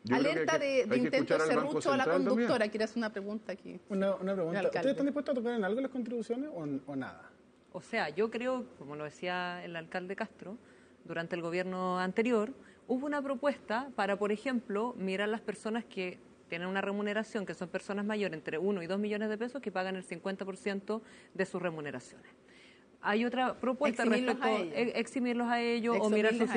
Alerta de intento de serrucho a la conductora. También. Quiero hacer una pregunta aquí. Una pregunta. ¿Ustedes están dispuestos a tocar en algo las contribuciones o nada? O sea, yo creo, como lo decía el alcalde Castro, durante el gobierno anterior, hubo una propuesta para, por ejemplo, mirar las personas que tienen una remuneración, que son personas mayores, entre 1 y 2 millones de pesos, que pagan el 50% de sus remuneraciones. Hay otra propuesta respecto a eximirlos a ellos o mirar su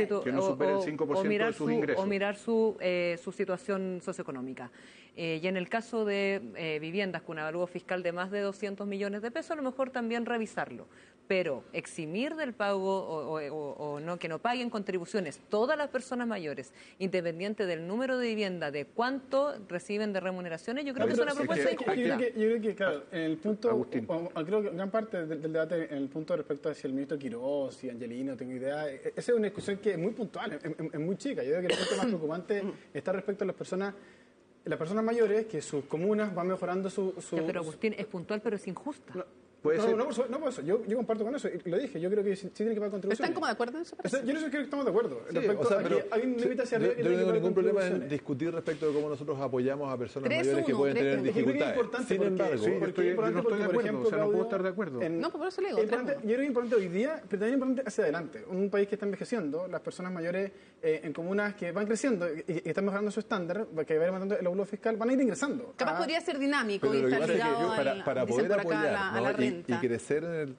su situación socioeconómica. Y en el caso de viviendas con un avalúo fiscal de más de 200 millones de pesos, a lo mejor también revisarlo. Pero eximir del pago o no, que no paguen contribuciones todas las personas mayores, independiente del número de vivienda, de cuánto reciben de remuneraciones, yo creo que es una propuesta injusta. Yo creo que, claro, en el punto, creo que gran parte del debate en el punto respecto a si el ministro Quirós, si Angelino, tengo idea, esa es una discusión que es muy puntual, es muy chica. Yo creo que el punto más preocupante está respecto a las personas mayores, que sus comunas van mejorando su... Pero Agustín, es puntual, pero es injusta. Por eso. Yo comparto con eso. Lo dije, yo creo que sí tiene que pagar contribuciones. ¿Están como de acuerdo en eso? Yo no sé que estamos de acuerdo. Sí, hay un límite hacia arriba. Yo no tengo ningún problema en discutir respecto de cómo nosotros apoyamos a personas mayores que pueden tener dificultades. Sin embargo, yo no estoy de acuerdo, o sea, no puedo estar de acuerdo. No, por eso le digo. Yo creo que es importante hoy día, pero también es importante hacia adelante. Un país que está envejeciendo, las personas mayores en comunas que van creciendo y están mejorando su estándar, que vayan mandando el abuelo fiscal, van a ir ingresando. Capaz podría ser dinámico y estar ligado para poder apoyar y crecer en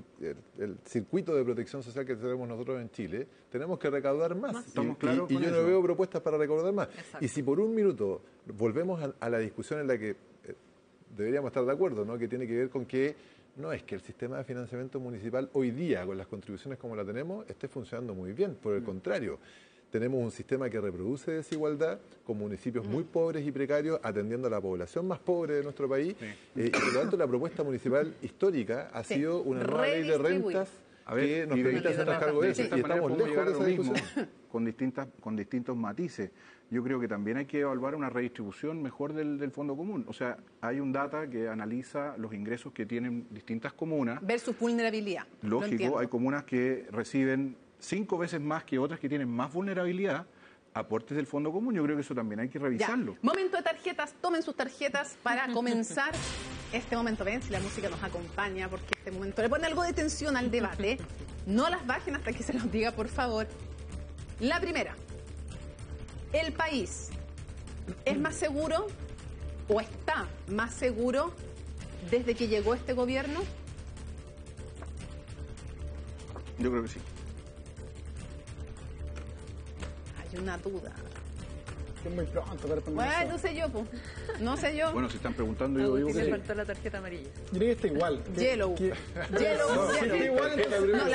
el circuito de protección social que tenemos nosotros en Chile, tenemos que recaudar más. Y yo no veo propuestas para recaudar más. Exacto. Y si por un minuto volvemos a la discusión en la que deberíamos estar de acuerdo, ¿no? Que tiene que ver con que no es que el sistema de financiamiento municipal hoy día, con las contribuciones como la tenemos, esté funcionando muy bien. Por el contrario, tenemos un sistema que reproduce desigualdad con municipios muy pobres y precarios atendiendo a la población más pobre de nuestro país. Y por lo tanto la propuesta municipal histórica ha sido una nueva ley de rentas que nos permite hacernos cargo de eso. Y estamos lejos de esa discusión. Con distintos matices. Yo creo que también hay que evaluar una redistribución mejor del fondo común. O sea, hay un data que analiza los ingresos que tienen distintas comunas. Versus vulnerabilidad. Lógico, hay comunas que reciben 5 veces más que otras que tienen más vulnerabilidad, aportes del fondo común. Yo creo que eso también hay que revisarlo. Ya. Momento de tarjetas, tomen sus tarjetas para comenzar este momento. Ven, si la música nos acompaña, porque este momento le pone algo de tensión al debate. No las bajen hasta que se los diga, por favor. La primera, ¿el país es más seguro o está más seguro desde que llegó este gobierno? Yo creo que sí. Hay una duda. Es muy pronto para tomar bueno, no sé yo, pues. No sé yo. Bueno, si están preguntando, yo digo que le sí. faltó la tarjeta amarilla. Yo creo que está igual. Yellow. No, la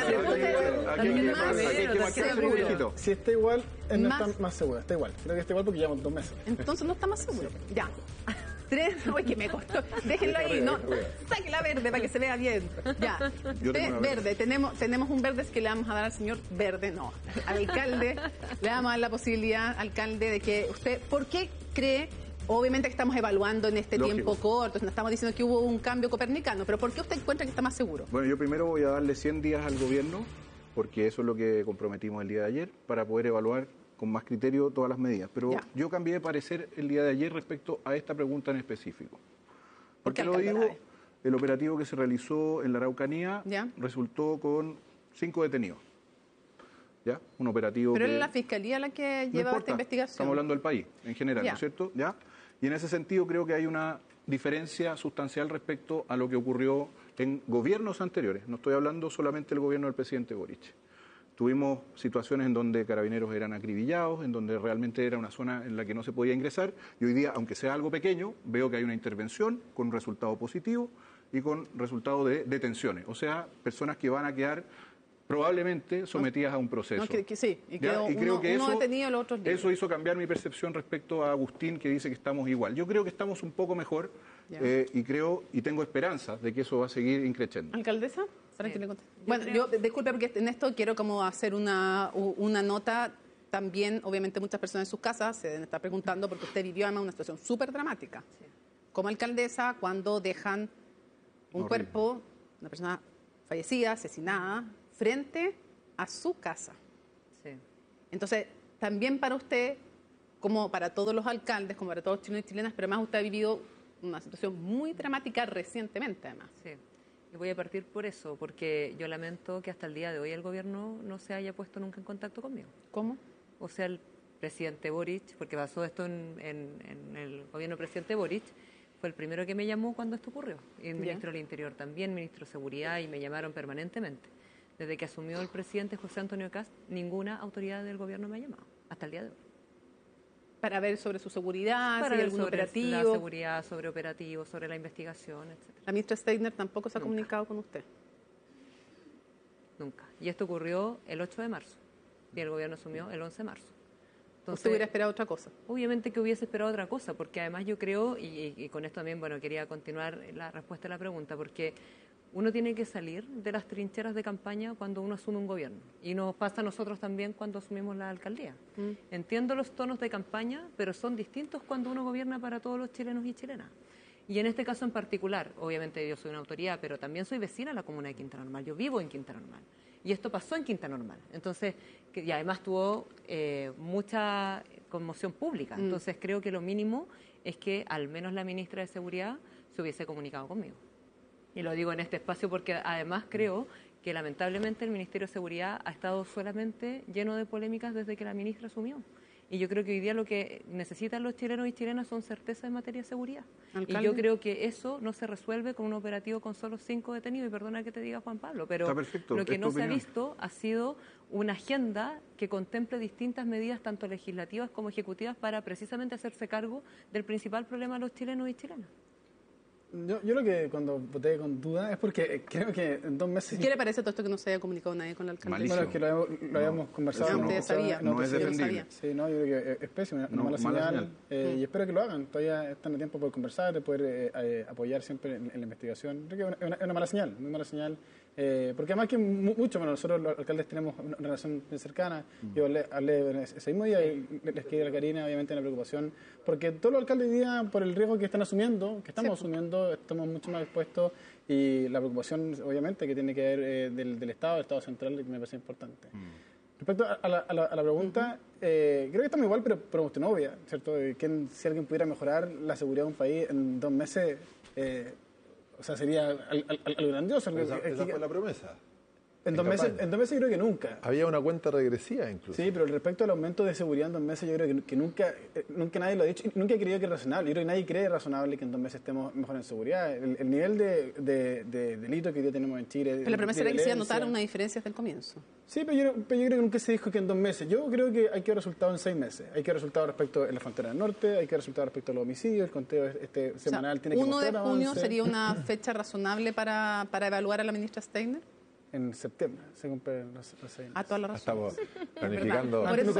pregunta es... Si está igual, no está más seguro. Está igual. Creo que está igual porque llevamos 2 meses. Entonces no está más seguro. Ya. 3, uy, que me costó. Déjenlo ahí, no. Saque la verde para que se vea bien. Ya. Verde. Tenemos un verde que le vamos a dar al señor Verde, no. Al alcalde le vamos a dar la posibilidad, alcalde, de que usted, ¿por qué cree? Obviamente que estamos evaluando en este tiempo corto, no estamos diciendo que hubo un cambio copernicano, pero ¿por qué usted encuentra que está más seguro? Bueno, yo primero voy a darle 100 días al gobierno, porque eso es lo que comprometimos el día de ayer, para poder evaluar con más criterio todas las medidas. Pero yo cambié de parecer el día de ayer respecto a esta pregunta en específico. ¿Por qué lo digo? El operativo que se realizó en la Araucanía resultó con 5 detenidos. ¿Ya? Un operativo. Pero es la Fiscalía la que lleva esta investigación. Estamos hablando del país en general, ¿no es cierto? ¿Ya? Y en ese sentido creo que hay una diferencia sustancial respecto a lo que ocurrió en gobiernos anteriores. No estoy hablando solamente del gobierno del presidente Boric. Tuvimos situaciones en donde carabineros eran acribillados, en donde realmente era una zona en la que no se podía ingresar. Y hoy día, aunque sea algo pequeño, veo que hay una intervención con un resultado positivo y con resultado de detenciones. O sea, personas que van a quedar probablemente sometidas a un proceso. Sí, y creo que uno detenido, los otros libres. Eso hizo cambiar mi percepción respecto a Agustín, que dice que estamos igual. Yo creo que estamos un poco mejor y tengo esperanza de que eso va a seguir increciendo. ¿Alcaldesa? Para que le conteste. Bueno, yo disculpe porque en esto quiero como hacer una nota. También, obviamente, muchas personas en sus casas se deben estar preguntando porque usted vivió además una situación súper dramática. Sí. Como alcaldesa, cuando dejan un cuerpo, una persona fallecida, asesinada, frente a su casa. Sí. Entonces, también para usted como para todos los alcaldes, como para todos los chilenos y chilenas, pero además usted ha vivido una situación muy dramática recientemente, además. Sí, y voy a partir por eso, porque yo lamento que hasta el día de hoy el gobierno no se haya puesto nunca en contacto conmigo. ¿Cómo? O sea, el presidente Boric, porque pasó esto en el gobierno del presidente Boric, fue el primero que me llamó cuando esto ocurrió. Y el ministro del Interior también, ministro de Seguridad, y me llamaron permanentemente. Desde que asumió el presidente José Antonio Kast, ninguna autoridad del gobierno me ha llamado, hasta el día de hoy. Para ver sobre su seguridad, para si hay ver algún sobre operativo. la seguridad, sobre operativos, sobre la investigación, etc. La ministra Steiner tampoco se ha comunicado con usted. Nunca. Y esto ocurrió el 8 de marzo. Y el gobierno asumió el 11 de marzo. Entonces, ¿usted hubiera esperado otra cosa? Obviamente que hubiese esperado otra cosa, porque además yo creo, y con esto también, bueno, quería continuar la respuesta a la pregunta, porque uno tiene que salir de las trincheras de campaña cuando uno asume un gobierno. Y nos pasa a nosotros también cuando asumimos la alcaldía. Entiendo los tonos de campaña, pero son distintos cuando uno gobierna para todos los chilenos y chilenas. Y en este caso en particular, obviamente yo soy una autoridad, pero también soy vecina de la comuna de Quinta Normal. Yo vivo en Quinta Normal. Y esto pasó en Quinta Normal. Entonces, y además tuvo mucha conmoción pública. Entonces, creo que lo mínimo es que al menos la ministra de Seguridad se hubiese comunicado conmigo. Y lo digo en este espacio porque además creo que lamentablemente el Ministerio de Seguridad ha estado solamente lleno de polémicas desde que la ministra asumió. Y yo creo que hoy día lo que necesitan los chilenos y chilenas son certeza en materia de seguridad. ¿Alcalde? Y yo creo que eso no se resuelve con un operativo con solo 5 detenidos. Y perdona que te diga, Juan Pablo, pero lo que no se ha visto ha sido una agenda que contemple distintas medidas, tanto legislativas como ejecutivas, para precisamente hacerse cargo del principal problema de los chilenos y chilenas. Yo lo que cuando voté con duda es porque creo que en 2 meses... ¿Qué le parece todo esto que no se haya comunicado nadie con la alcaldía? Malísimo. Bueno, es que lo habíamos conversado. No sabía. No es defendible. Sí, no, yo creo que es pésimo, una mala señal. Y espero que lo hagan. Todavía están a tiempo de poder conversar, de poder apoyar siempre en la investigación. Creo que es una mala señal, muy mala señal. Porque además que mucho, bueno, nosotros los alcaldes tenemos una relación bien cercana. Yo hablé ese mismo día y les escribí a la Karina, obviamente, una preocupación, porque todos los alcaldes hoy día, por el riesgo que están asumiendo, que estamos asumiendo, estamos mucho más expuestos, y la preocupación, obviamente, que tiene que ver del Estado central, que me parece importante. Respecto a la pregunta, creo que estamos igual, pero por cuestión obvia, ¿cierto? Si alguien pudiera mejorar la seguridad de un país en 2 meses... o sea, sería algo grandioso. Esa fue la promesa. En 2 meses yo creo que nunca. Había una cuenta regresiva incluso. Sí, pero respecto al aumento de seguridad en 2 meses, yo creo que nunca nadie lo ha dicho, nunca he creído que es razonable. Yo creo que nadie cree razonable que en 2 meses estemos mejor en seguridad. El nivel de delito que hoy día tenemos en Chile... Pero la promesa era que se iba a notar una diferencia desde el comienzo. Sí, pero yo creo que nunca se dijo que en 2 meses. Yo creo que hay que ver resultados en 6 meses. Hay que ver resultados respecto en la frontera del norte, hay que ver resultados respecto a los homicidios, el conteo semanal tiene que mostrar 1 de junio avance. sería una fecha razonable para evaluar a la ministra Steiner. En septiembre se cumplen los 6 meses. Toda la razón. Estamos planificando. Por eso soy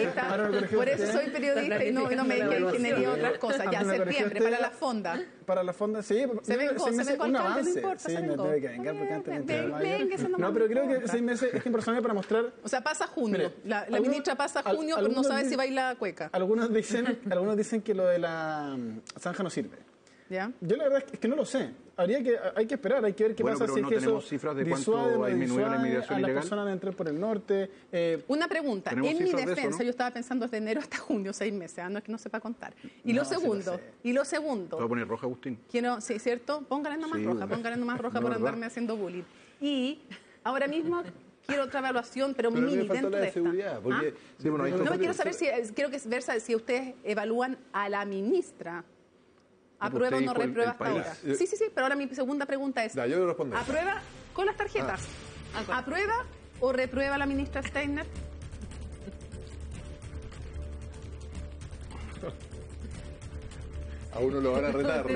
periodista, y no me dedico a ingeniería y otras cosas. Ya, septiembre, para la fonda. Para la fonda, sí. Se vengó, un avance. no importa, sí, se vengó. Debe que vengar porque antes No, pero creo que 6 meses es impersonal para mostrar... O sea, pasa junio. La ministra pasa junio, pero no sabe si baila cueca. Algunos dicen que lo de la zanja no sirve. ¿Ya? Yo la verdad es que no lo sé. Hay que esperar, hay que ver qué pasa si es que eso cifras de cuánto ha disminuido la inmigración ilegal. A las personas de entrar por el norte. Una pregunta. En mi defensa, yo estaba pensando desde enero hasta junio, 6 meses. No es que no sepa contar. Y lo segundo. Te voy a poner roja, Agustín. Sí, ¿cierto? Póngale nomás roja por andarme haciendo bullying. Y ahora mismo... Quiero otra evaluación, pero mini dentro de esta. Seguridad, porque quiero ver si ustedes evalúan a la ministra. ¿Aprueba o no reprueba hasta ahora? Sí, pero ahora mi segunda pregunta es... Ya, yo le respondo. ¿Aprueba con las tarjetas? ¿Aprueba o reprueba la ministra Steiner? A uno lo van a retar.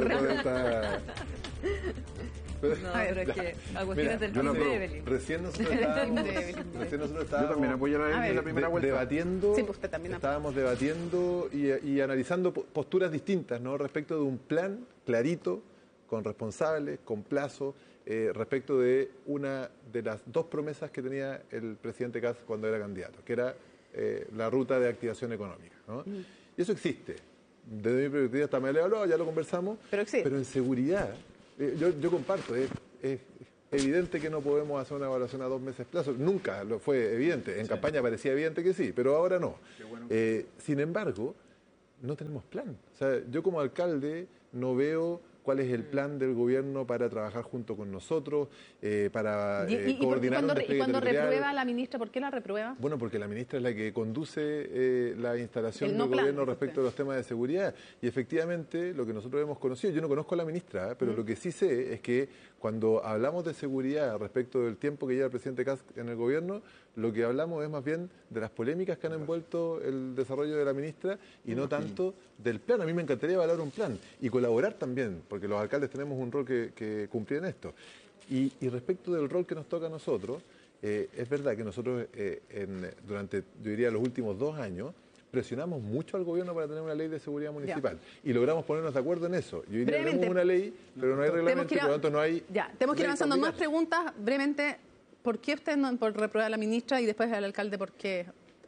No, pero es que Agustín es del team de Evelyn. Recién nosotros estábamos yo también apoyé en la primera vuelta. Debatiendo, sí, pues usted también estábamos debatiendo y analizando posturas distintas, ¿no? Respecto de un plan clarito, con responsables, con plazo, respecto de una de las 2 promesas que tenía el presidente Kast cuando era candidato, que era la ruta de activación económica, ¿no? Y eso existe. Desde mi perspectiva está mal evaluado, ya lo conversamos, pero en seguridad... Yo comparto, es evidente que no podemos hacer una evaluación a 2 meses plazo, nunca lo fue evidente, en campaña parecía evidente que sí, pero ahora no. Sin embargo, no tenemos plan. O sea, yo como alcalde no veo cuál es el plan del gobierno para trabajar junto con nosotros, para coordinar un despliegue ¿Y cuando territorial. reprueba a la ministra, por qué la reprueba? Bueno, porque la ministra es la que conduce la instalación del gobierno respecto a los temas de seguridad. Y efectivamente, lo que nosotros hemos conocido, yo no conozco a la ministra, pero lo que sí sé es que cuando hablamos de seguridad respecto del tiempo que lleva el presidente Kast en el gobierno, lo que hablamos es más bien de las polémicas que han envuelto el desarrollo de la ministra y no tanto del plan. A mí me encantaría evaluar un plan y colaborar también, porque los alcaldes tenemos un rol que cumplir en esto. Y respecto del rol que nos toca a nosotros, es verdad que nosotros durante, yo diría, los últimos 2 años, presionamos mucho al gobierno para tener una ley de seguridad municipal y logramos ponernos de acuerdo en eso. Y hoy día tenemos una ley, pero no hay reglamento, por lo tanto no hay... Ya, tenemos que ir avanzando. Más preguntas, brevemente. ¿Por qué usted no reprueba a la ministra y después al alcalde por qué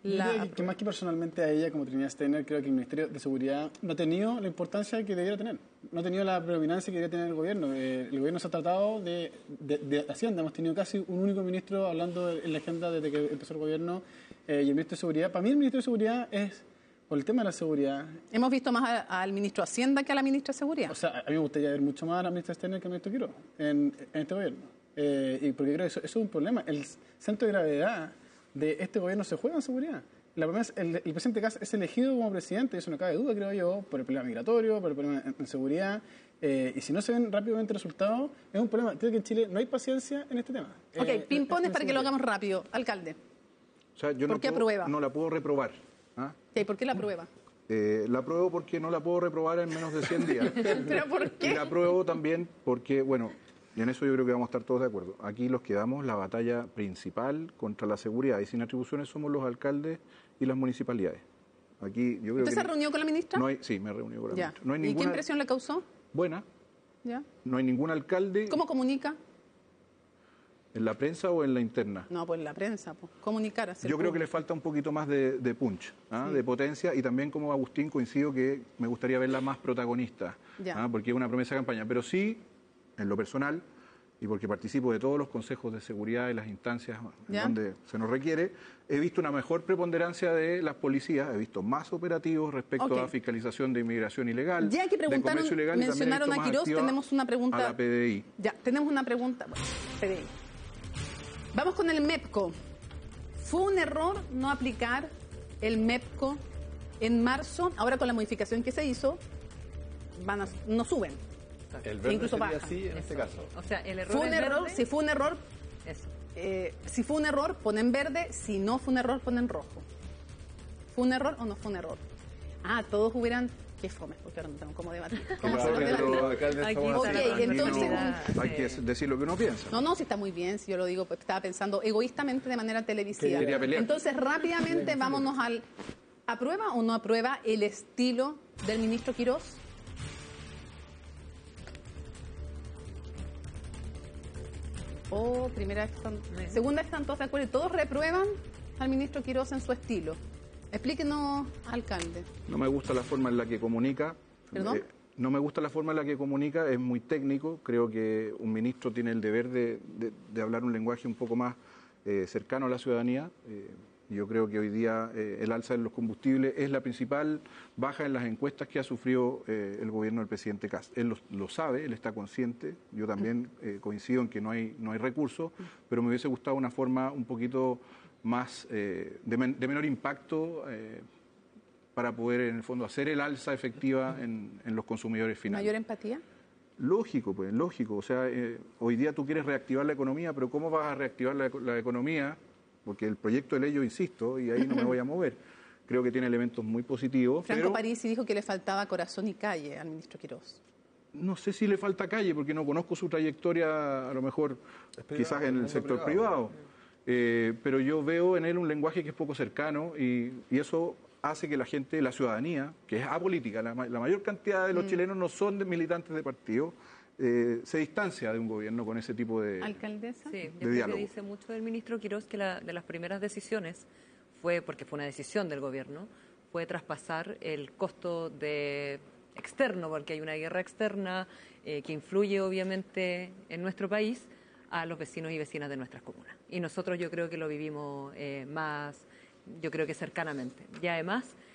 que más que personalmente a ella, como Trinidad Steiner, creo que el Ministerio de Seguridad no ha tenido la importancia que debiera tener. No ha tenido la predominancia que debería tener el gobierno. El gobierno se ha tratado de Hacienda. Hemos tenido casi un único ministro hablando en la agenda desde que empezó el gobierno y el Ministro de Seguridad. Para mí el Ministerio de Seguridad es por el tema de la seguridad. Hemos visto más al Ministro de Hacienda que a la Ministra de Seguridad. O sea, a mí me gustaría ver mucho más a la Ministra Steiner que al Ministro Quiroz en este gobierno. Y porque creo que eso es un problema. El centro de gravedad de este gobierno se juega en seguridad. La primera es el presidente Kast es elegido como presidente, eso no cabe duda, creo yo, por el problema migratorio, por el problema en seguridad. Y si no se ven rápidamente resultados, es un problema. Creo que en Chile no hay paciencia en este tema. Ok, ping-pong para que lo hagamos rápido. Alcalde. O sea, yo ¿Por qué aprueba? No la puedo reprobar. ¿Ah? ¿Y por qué la aprueba? La apruebo porque no la puedo reprobar en menos de 100 días. ¿Pero por qué? Y la apruebo también porque, bueno, y en eso yo creo que vamos a estar todos de acuerdo. Aquí los que damos la batalla principal contra la seguridad y sin atribuciones somos los alcaldes y las municipalidades. Aquí yo creo ¿Usted se reunió con la ministra? Sí, me reuní con la ya. ministra. No hay ¿Y qué impresión le causó? Buena. Ya. No hay ningún alcalde... ¿Cómo comunica? ¿En la prensa o en la interna? No, pues en la prensa, pues. Comunicar. Yo creo que le falta un poquito más de punch, sí, de potencia, y también como Agustín coincido que me gustaría verla más protagonista, porque es una promesa de campaña. Pero sí, en lo personal, y porque participo de todos los consejos de seguridad y las instancias en donde se nos requiere, he visto una mejor preponderancia de las policías, he visto más operativos respecto a fiscalización de inmigración ilegal, ya que de comercio ilegal, mencionaron a Quiroz, tenemos una pregunta. A la PDI. Ya, tenemos una pregunta. Bueno, PDI. Vamos con el MEPCO. ¿Fue un error no aplicar el MEPCO en marzo? Ahora con la modificación que se hizo, no suben. El verde incluso sería baja. así en este caso. O sea, el error ¿Fue un error? verde? Si fue un error, Eso. Si fue un error, ponen verde. Si no fue un error, ponen rojo. ¿Fue un error o no fue un error? Todos hubieran... Qué fome, porque ahora no tengo cómo debatir. ¿Cómo se debatir? Entonces... Hay que decir lo que uno piensa. No, si está muy bien, si yo lo digo, porque estaba pensando egoístamente de manera televisiva. Entonces, rápidamente, vámonos al... ¿Aprueba o no aprueba el estilo del ministro Quiroz? Primera vez que están... Segunda vez que están todos de acuerdo y todos reprueban al ministro Quiroz en su estilo. Explíquenos, alcalde. No me gusta la forma en la que comunica. ¿Perdón? No me gusta la forma en la que comunica, es muy técnico. Creo que un ministro tiene el deber de hablar un lenguaje un poco más cercano a la ciudadanía. Yo creo que hoy día el alza en los combustibles es la principal baja en las encuestas que ha sufrido el gobierno del presidente Kast. Él lo sabe, él está consciente. Yo también coincido en que no hay recursos, pero me hubiese gustado una forma un poquito más de menor impacto para poder, en el fondo, hacer el alza efectiva en los consumidores finales. ¿Mayor empatía? Lógico, pues, lógico. O sea, hoy día tú quieres reactivar la economía, pero ¿cómo vas a reactivar la economía? Porque el proyecto de ley, yo insisto, y ahí no me voy a mover, creo que tiene elementos muy positivos. Franco Parisi dijo que le faltaba corazón y calle al ministro Quiroz. No sé si le falta calle, porque no conozco su trayectoria, a lo mejor quizás en el sector privado. Pero yo veo en él un lenguaje que es poco cercano y eso hace que la gente, la ciudadanía, que es apolítica, la mayor cantidad de los chilenos no son militantes de partido, se distancia de un gobierno con ese tipo de ¿Alcaldesa? Sí, yo creo que dice mucho del ministro Quiroz que de las primeras decisiones porque fue una decisión del gobierno, fue traspasar el costo externo, porque hay una guerra externa que influye obviamente en nuestro país, a los vecinos y vecinas de nuestras comunas. Y nosotros yo creo que lo vivimos más, yo creo que cercanamente. Y además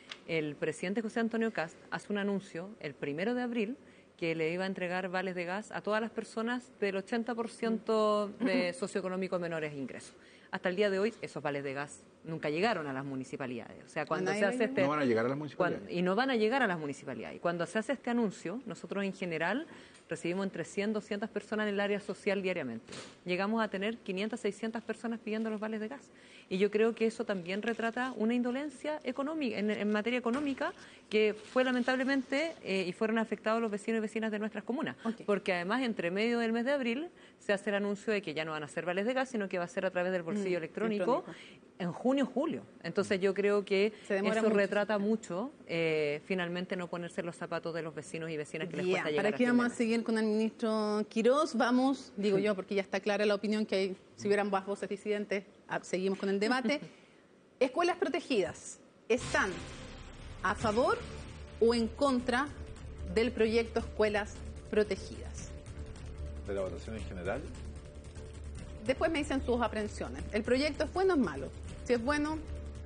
el presidente José Antonio Kast hace un anuncio el 1 de abril que le iba a entregar vales de gas a todas las personas del 80% de socioeconómico menores ingresos. Hasta el día de hoy, esos vales de gas nunca llegaron a las municipalidades. O sea, cuando se hace no van a llegar a las municipalidades. Y no van a llegar a las municipalidades. Y cuando se hace este anuncio, nosotros en general recibimos entre 100 y 200 personas en el área social diariamente. Llegamos a tener 500, 600 personas pidiendo los vales de gas. Y yo creo que eso también retrata una indolencia económica, en materia económica, que fue lamentablemente y fueron afectados los vecinos y vecinas de nuestras comunas. Okay. Porque además, entre medio del mes de abril, se hace el anuncio de que ya no van a ser vales de gas, sino que va a ser a través del bolsillo electrónico en junio, julio. Entonces yo creo que eso retrata mucho, finalmente, no ponerse los zapatos de los vecinos y vecinas que les cuesta llegar. ¿Para qué vamos a seguir con el ministro Quirós? Vamos, digo yo, porque ya está clara la opinión que hay, si hubieran más voces disidentes, seguimos con el debate. Escuelas protegidas, ¿están a favor o en contra del proyecto Escuelas Protegidas? ¿De la votación en general? Después me dicen sus aprehensiones. ¿El proyecto es bueno o es malo? Si es bueno...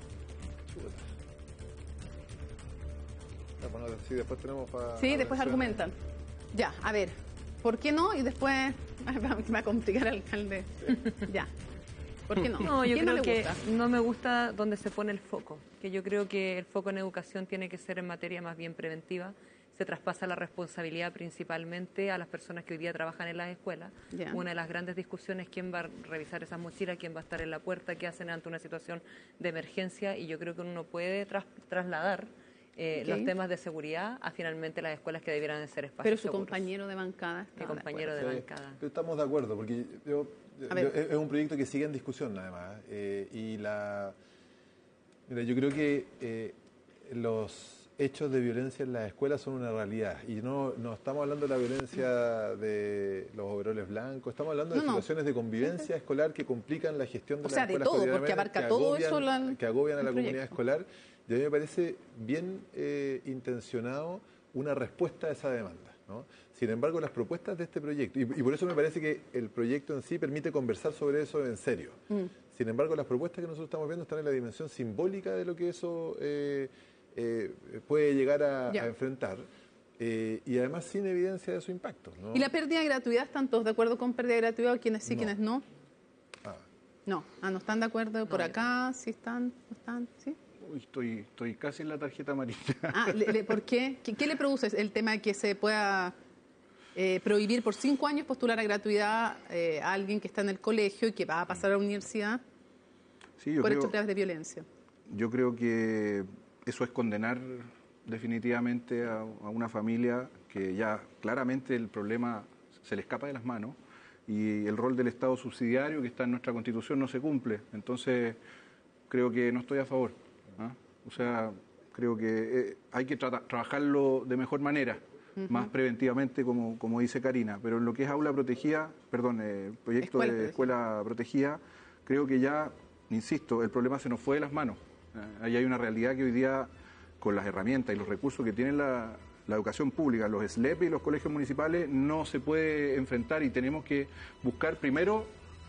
Bueno, sí, después tenemos para... Sí, después argumentan. Ya, a ver, ¿por qué no? Y después me va a complicar el alcalde. Ya. ¿Por qué no? No, yo creo que no me gusta donde se pone el foco. Que yo creo que el foco en educación tiene que ser en materia más bien preventiva. Se traspasa la responsabilidad principalmente a las personas que hoy día trabajan en las escuelas. Yeah. Una de las grandes discusiones es quién va a revisar esas mochilas, quién va a estar en la puerta, qué hacen ante una situación de emergencia, y yo creo que uno puede trasladar los temas de seguridad a finalmente las escuelas que debieran de ser espacios Pero su seguros. Compañero de bancada está. Mi compañero de bancada. Estamos de acuerdo, porque es un proyecto que sigue en discusión además. Mira, yo creo que los hechos de violencia en las escuelas son una realidad, y no estamos hablando de la violencia de los overoles blancos, estamos hablando de situaciones de convivencia escolar que complican la gestión de las escuelas, de todo, porque abarca todo eso, que agobian a la comunidad escolar, y a mí me parece bien intencionado una respuesta a esa demanda, ¿no? Sin embargo, las propuestas de este proyecto, y por eso me parece que el proyecto en sí permite conversar sobre eso en serio. Sin embargo, las propuestas que nosotros estamos viendo están en la dimensión simbólica de lo que eso puede llegar a enfrentar, y además sin evidencia de su impacto, ¿no? ¿Y la pérdida de gratuidad? ¿Están todos de acuerdo con pérdida de gratuidad, o quienes sí, quienes no? No, no están de acuerdo. Por acá, ¿sí están? ¿No están? ¿Sí? Uy, estoy casi en la tarjeta amarilla. ¿Por qué? ¿Qué le produce el tema de que se pueda prohibir por 5 años postular a gratuidad a alguien que está en el colegio y que va a pasar a la universidad por hechos graves de violencia? Yo creo que eso es condenar definitivamente a una familia que ya claramente el problema se le escapa de las manos, y el rol del Estado subsidiario que está en nuestra Constitución no se cumple. Entonces, creo que no estoy a favor. O sea, creo que hay que trabajarlo de mejor manera, más preventivamente, como dice Karina. Pero en lo que es aula protegida, proyecto de escuela protegida, creo que ya, insisto, el problema se nos fue de las manos. Ahí hay una realidad que hoy día, con las herramientas y los recursos que tiene la educación pública, los SLEP y los colegios municipales, no se puede enfrentar, y tenemos que buscar primero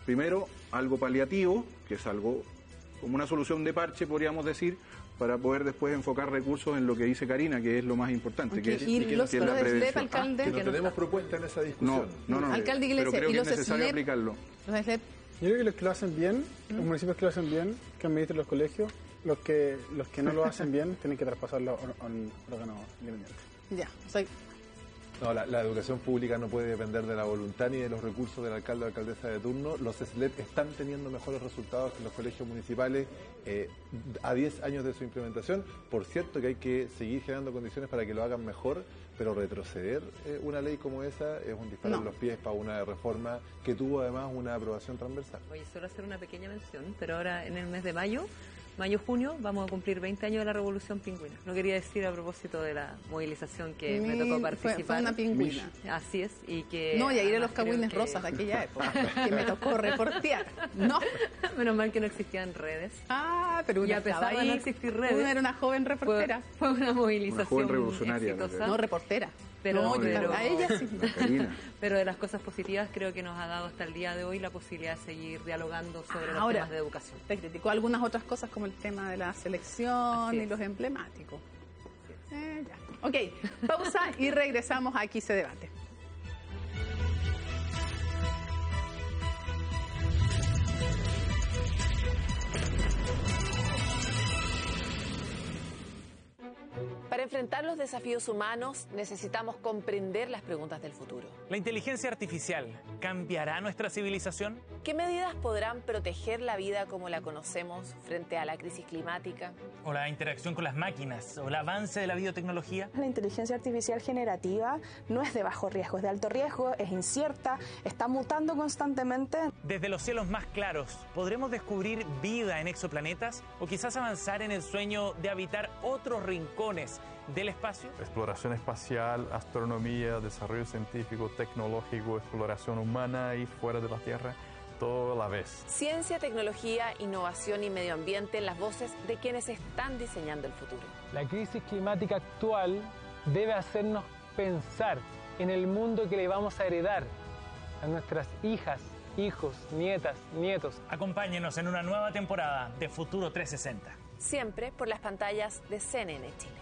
algo paliativo, que es algo como una solución de parche, podríamos decir, para poder después enfocar recursos en lo que dice Karina, que es lo más importante, que es la prevención. Alcalde, que no tenemos propuesta en esa discusión. No, alcalde Iglesia, pero creo ¿y que los es necesario SLEP? aplicarlo. Los SLEP. Yo creo que los que lo hacen bien, los municipios que lo hacen bien, que administran los colegios, los que no lo hacen bien tienen que traspasarlo a un órgano independiente. Ya, o sea, no, la educación pública no puede depender de la voluntad ni de los recursos del alcalde o alcaldesa de turno. Los SLEP están teniendo mejores resultados que los colegios municipales a 10 años de su implementación. Por cierto que hay que seguir generando condiciones para que lo hagan mejor, pero retroceder una ley como esa es un disparo en los pies para una reforma que tuvo además una aprobación transversal. Oye, solo hacer una pequeña mención, pero ahora en el mes de mayo-junio, vamos a cumplir 20 años de la Revolución Pingüina. No quería decir a propósito de la movilización que me tocó participar. Fue una pingüina. Así es. Y que no, y a ir a los cagüines rosas de aquella época, que me tocó reportear. No. Menos mal que no existían redes. Pero y a pesar de no existir redes, una era una joven reportera. Fue una movilización una joven revolucionaria. exitosa. No, reportera. Pero a ella sí. Pero de las cosas positivas, creo que nos ha dado hasta el día de hoy la posibilidad de seguir dialogando sobre los temas de educación. Te criticó algunas otras cosas como el tema de la selección y los emblemáticos. Ya. Ok, pausa y regresamos a Aquí se debate. Para enfrentar los desafíos humanos necesitamos comprender las preguntas del futuro. ¿La inteligencia artificial cambiará nuestra civilización? ¿Qué medidas podrán proteger la vida como la conocemos frente a la crisis climática? ¿O la interacción con las máquinas? ¿O el avance de la biotecnología? La inteligencia artificial generativa no es de bajo riesgo, es de alto riesgo, es incierta, está mutando constantemente. Desde los cielos más claros, ¿podremos descubrir vida en exoplanetas? ¿O quizás avanzar en el sueño de habitar otros rincones del espacio? Exploración espacial, astronomía, desarrollo científico, tecnológico, exploración humana y fuera de la Tierra, todo a la vez. Ciencia, tecnología, innovación y medio ambiente, las voces de quienes están diseñando el futuro. La crisis climática actual debe hacernos pensar en el mundo que le vamos a heredar a nuestras hijas, hijos, nietas, nietos. Acompáñenos en una nueva temporada de Futuro 360. Siempre por las pantallas de CNN Chile.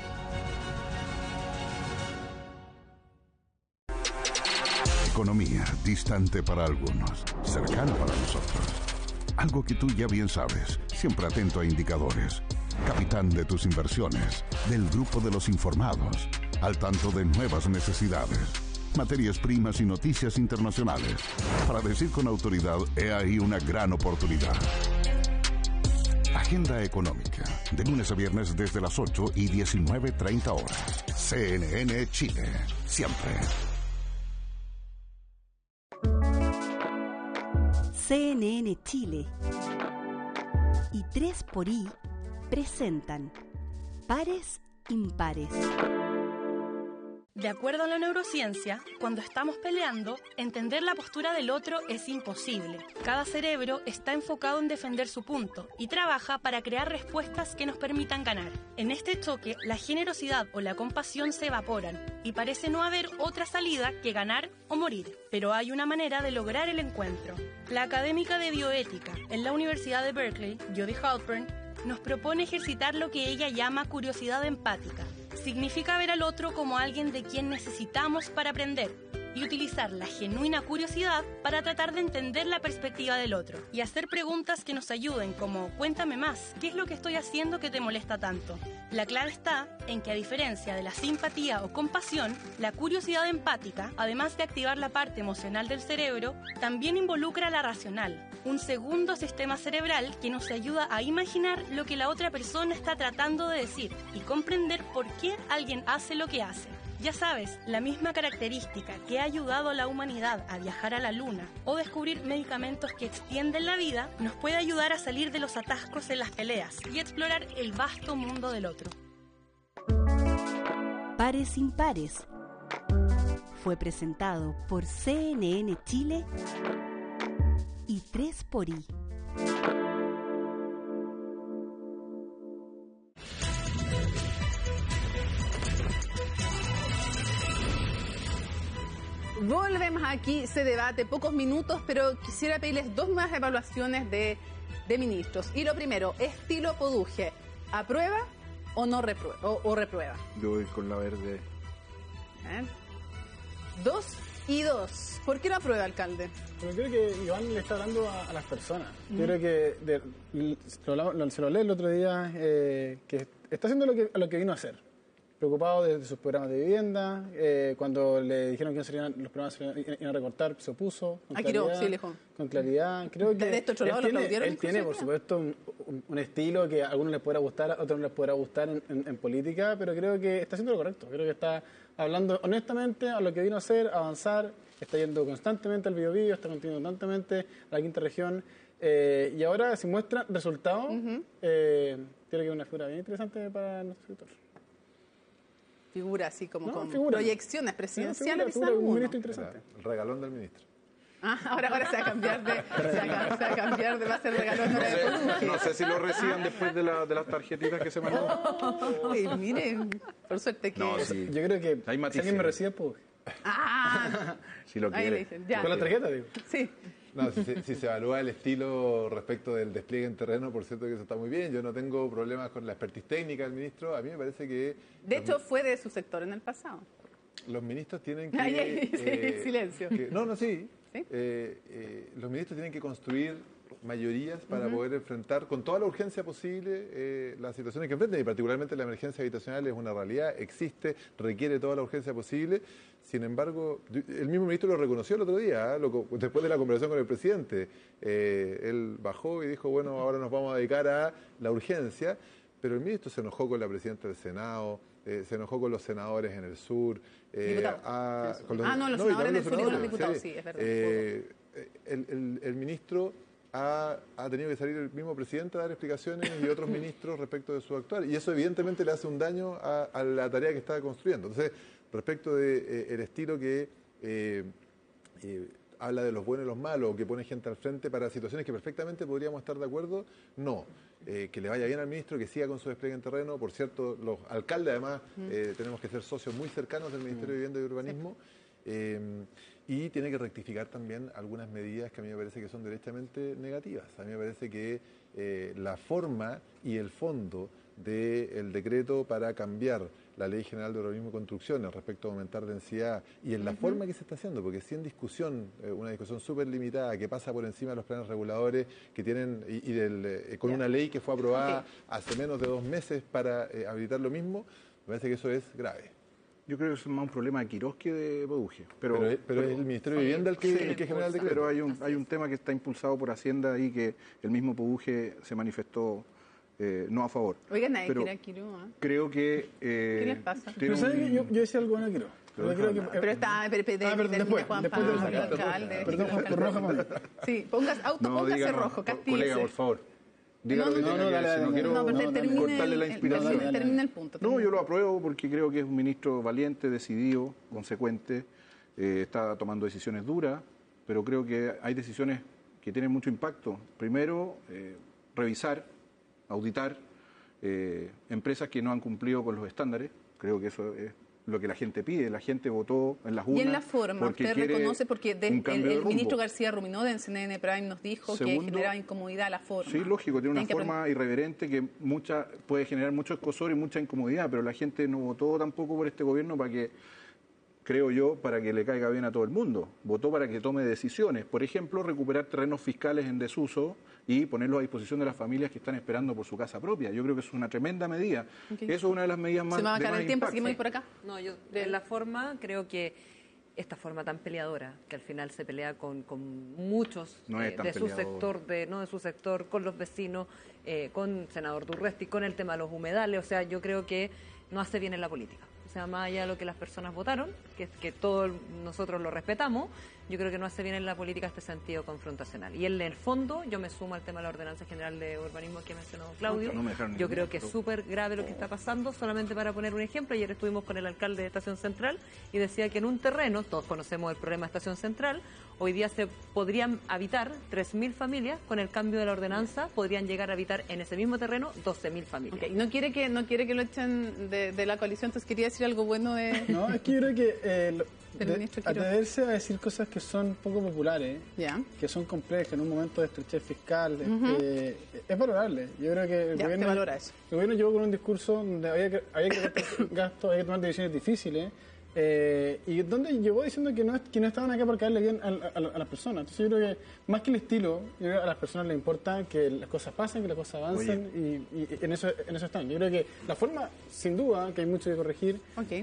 Economía, distante para algunos, cercana para nosotros. Algo que tú ya bien sabes, siempre atento a indicadores. Capitán de tus inversiones, del grupo de los informados, al tanto de nuevas necesidades, materias primas y noticias internacionales. Para decir con autoridad, he ahí una gran oportunidad. Agenda económica, de lunes a viernes desde las 8 y 19:30 horas. CNN Chile, siempre. CNN Chile y 3xI presentan Pares Impares. De acuerdo a la neurociencia, cuando estamos peleando, entender la postura del otro es imposible. Cada cerebro está enfocado en defender su punto y trabaja para crear respuestas que nos permitan ganar. En este choque, la generosidad o la compasión se evaporan y parece no haber otra salida que ganar o morir. Pero hay una manera de lograr el encuentro. La académica de bioética en la Universidad de Berkeley, Jody Halpern, nos propone ejercitar lo que ella llama curiosidad empática. Significa ver al otro como alguien de quien necesitamos para aprender y utilizar la genuina curiosidad para tratar de entender la perspectiva del otro y hacer preguntas que nos ayuden como cuéntame más, ¿qué es lo que estoy haciendo que te molesta tanto? La clave está en que a diferencia de la simpatía o compasión, la curiosidad empática, además de activar la parte emocional del cerebro, también involucra la racional, un segundo sistema cerebral que nos ayuda a imaginar lo que la otra persona está tratando de decir y comprender por qué alguien hace lo que hace. Ya sabes, la misma característica que ha ayudado a la humanidad a viajar a la Luna o descubrir medicamentos que extienden la vida, nos puede ayudar a salir de los atascos en las peleas y explorar el vasto mundo del otro. Pares Impares fue presentado por CNN Chile y 3xI. Volvemos aquí, se debate, pocos minutos, pero quisiera pedirles dos más evaluaciones de ministros. Y lo primero, estilo Poduje, ¿aprueba o no reprueba? O reprueba. Yo voy con la verde. 2 y 2. ¿Por qué no aprueba, alcalde? Yo creo que Iván le está hablando a las personas. Yo creo que se lo hablé el otro día, que está haciendo lo que vino a hacer. Preocupado de sus programas de vivienda, cuando le dijeron que los programas se iban a recortar, se opuso. Con claridad. Creo que de otro lado él tiene, por supuesto, un estilo que a algunos les podrá gustar, a otros no les podrá gustar en política, pero creo que está haciendo lo correcto. Creo que está hablando honestamente a lo que vino a hacer, avanzar, está yendo constantemente al Biobío, está continuando constantemente a la quinta región, y ahora si muestra resultados, tiene que ser una figura bien interesante para nuestro sector. Figura así como con proyecciones presidenciales. Un ministro interesante. El regalón del ministro. Ahora se va a cambiar va a ser regalón. No sé si lo reciban después de las tarjetitas que se mandó. Miren, por suerte que... No, sí. Yo creo que si alguien me recibe, pues... Si lo quiere. Con la tarjeta, digo. Sí. No, si se evalúa el estilo respecto del despliegue en terreno, por cierto que eso está muy bien. Yo no tengo problemas con la expertise técnica del ministro. A mí me parece que... De hecho, fue de su sector en el pasado. Los ministros tienen que... Silencio. ¿Sí? Los ministros tienen que construir mayorías para poder enfrentar con toda la urgencia posible las situaciones que enfrentan, y particularmente la emergencia habitacional es una realidad, existe, requiere toda la urgencia posible. Sin embargo, el mismo ministro lo reconoció el otro día, después de la conversación con el presidente. Él bajó y dijo, bueno, ahora nos vamos a dedicar a la urgencia, pero el ministro se enojó con la presidenta del Senado, se enojó con los senadores en el sur. Los senadores en el sur y con los diputados, sí, es verdad. El ministro ha tenido que salir el mismo presidente a dar explicaciones y otros ministros respecto de su actuar. Y eso evidentemente le hace un daño a la tarea que está construyendo. Entonces, respecto del estilo que habla de los buenos y los malos, o que pone gente al frente para situaciones que perfectamente podríamos estar de acuerdo, no. Que le vaya bien al ministro, que siga con su despliegue en terreno. Por cierto, los alcaldes además tenemos que ser socios muy cercanos del Ministerio de Vivienda y Urbanismo. Y tiene que rectificar también algunas medidas que a mí me parece que son derechamente negativas. A mí me parece que la forma y el fondo del decreto para cambiar la Ley General de Urbanismo y Construcciones respecto a aumentar densidad y en la forma que se está haciendo, porque si en discusión, una discusión súper limitada que pasa por encima de los planes reguladores que tienen con una ley que fue aprobada hace menos de 2 meses para habilitar lo mismo, me parece que eso es grave. Yo creo que es más un problema de Quirós que de Produje. Pero es el Ministerio de Vivienda el que genera el decreto. Pero hay un tema que está impulsado por Hacienda y que el mismo Produje se manifestó no a favor. Oigan, nadie quiere a Quirós. Creo que... ¿Qué les pasa? Pero ¿sabes que yo decía algo bueno a Quirós? Pero está después Juan Pablo, alcalde. Perdón, por rojo. Sí, póngase rojo, castíguese. Colega, por favor. Diga lo que tenga que decir, no quiero cortarle la inspiración. Termina el punto. No, yo lo apruebo porque creo que es un ministro valiente, decidido, consecuente, está tomando decisiones duras, pero creo que hay decisiones que tienen mucho impacto. Primero, revisar, auditar empresas que no han cumplido con los estándares. Creo que eso es lo que la gente pide. La gente votó en las urnas. Y en la forma, usted reconoce, porque el ministro García Ruminó en CNN Prime nos dijo que generaba incomodidad la forma. Sí, lógico, tiene una forma irreverente que puede generar mucho escozor y mucha incomodidad, pero la gente no votó tampoco por este gobierno para que, creo yo, para que le caiga bien a todo el mundo. Votó para que tome decisiones. Por ejemplo, recuperar terrenos fiscales en desuso y ponerlos a disposición de las familias que están esperando por su casa propia. Yo creo que es una tremenda medida. Eso es una de las medidas más... ¿Se me va a acabar el tiempo? ¿Seguimos por acá? No, yo de la forma, creo que esta forma tan peleadora, que al final se pelea con muchos de su sector, con los vecinos, con el senador Durresti, con el tema de los humedales. O sea, yo creo que no hace bien en la política. O sea, más allá de lo que las personas votaron, que todos nosotros lo respetamos, yo creo que no hace bien en la política este sentido confrontacional. Y en el fondo, yo me sumo al tema de la Ordenanza General de Urbanismo que mencionó Claudio. Yo creo que es súper grave lo que está pasando. Solamente para poner un ejemplo, ayer estuvimos con el alcalde de Estación Central y decía que en un terreno, todos conocemos el problema de Estación Central, hoy día se podrían habitar 3.000 familias, con el cambio de la ordenanza podrían llegar a habitar en ese mismo terreno 12.000 familias. Okay. No quiere que lo echen de la coalición, entonces quería decir algo bueno de... No, es que yo creo que atreverse a decir cosas que son poco populares, que son complejas en un momento de estrechez fiscal, es valorable. Yo creo que el gobierno llegó con un discurso donde había que cortar gastos, había que tomar decisiones difíciles, y donde llegó diciendo que no estaban acá por caerle bien a las personas. Entonces yo creo que más que el estilo, yo creo que a las personas les importa que las cosas pasen, que las cosas avancen, y en eso están. Yo creo que la forma, sin duda, que hay mucho que corregir,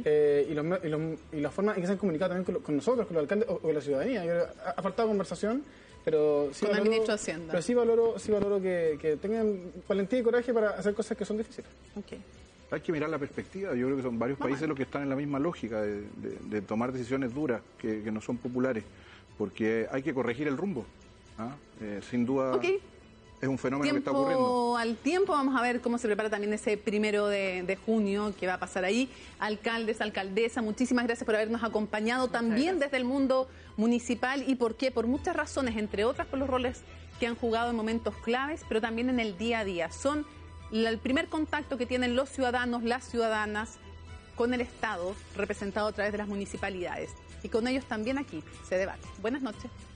y la forma en que se han comunicado también con nosotros, con los alcaldes o con la ciudadanía. Yo creo que ha faltado conversación, pero sí con el ministro de Hacienda. Pero sí valoro que tengan valentía y coraje para hacer cosas que son difíciles. Hay que mirar la perspectiva. Yo creo que son varios países los que están en la misma lógica de tomar decisiones duras que no son populares, porque hay que corregir el rumbo. Sin duda es un fenómeno que está ocurriendo. Al tiempo vamos a ver cómo se prepara también ese 1 de junio que va a pasar ahí. Alcaldes, alcaldesa, muchísimas gracias por habernos acompañado también desde el mundo municipal. ¿Y por qué? Por muchas razones, entre otras por los roles que han jugado en momentos claves, pero también en el día a día. Son el primer contacto que tienen los ciudadanos, las ciudadanas, con el Estado, representado a través de las municipalidades. Y con ellos también aquí se debate. Buenas noches.